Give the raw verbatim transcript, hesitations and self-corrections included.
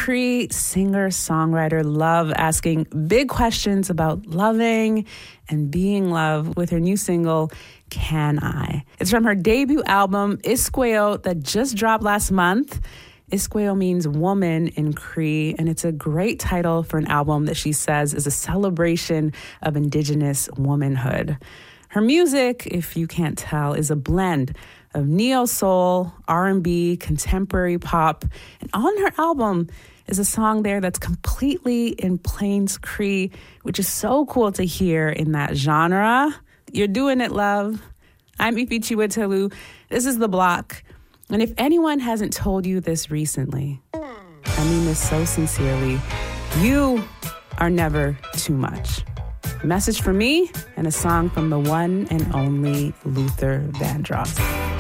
Cree, singer, songwriter, love asking big questions about loving and being loved with her new single, Can I? It's from her debut album, Iskweo, that just dropped last month. Iskweo means woman in Cree, and it's a great title for an album that she says is a celebration of Indigenous womanhood. Her music, if you can't tell, is a blend of neo-soul, R and B, contemporary pop. And on her album is a song there that's completely in Plains Cree, which is so cool to hear in that genre. You're doing it, love. I'm Ifi Chiwetelu. This is The Block. And if anyone hasn't told you this recently, I mean this so sincerely, you are never too much. A message from me and a song from the one and only Luther Vandross.